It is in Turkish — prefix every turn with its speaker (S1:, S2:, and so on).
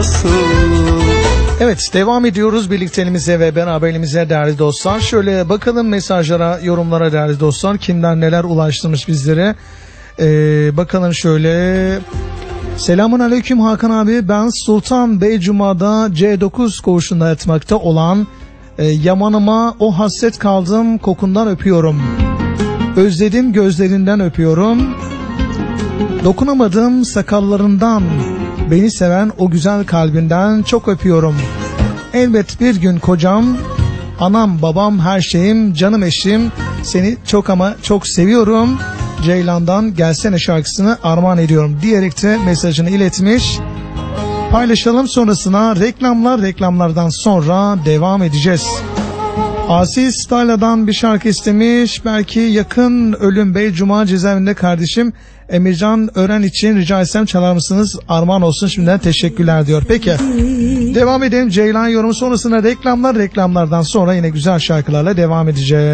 S1: nasıl?
S2: Evet, devam ediyoruz birlikteliğimize ve beraberliğimize değerli dostlar. Şöyle bakalım mesajlara, yorumlara değerli dostlar. Kimler neler ulaştırmış bizlere. Bakalım şöyle. Selamun aleyküm Hakan abi. Ben Sultan Beycuma'da C9 koğuşunda yatmakta olan Yaman'ıma o hasret kaldım, kokundan öpüyorum. Özledim, gözlerinden öpüyorum. Dokunamadım sakallarından. Beni seven o güzel kalbinden çok öpüyorum. Elbet bir gün kocam, anam, babam, her şeyim, canım eşim, seni çok ama çok seviyorum. Ceylan'dan Gelsene şarkısını armağan ediyorum diyerek de mesajını iletmiş. Paylaşalım, sonrasına reklamlardan sonra devam edeceğiz. Asis Tala'dan bir şarkı istemiş. Belki yakın ölüm Beycuma cezaevinde kardeşim Emircan Ören için rica etsem çalar mısınız? Armağan olsun, şimdiden teşekkürler diyor. Peki devam edelim. Ceylan yorumu sonrasında reklamlardan sonra yine güzel şarkılarla devam edeceğiz.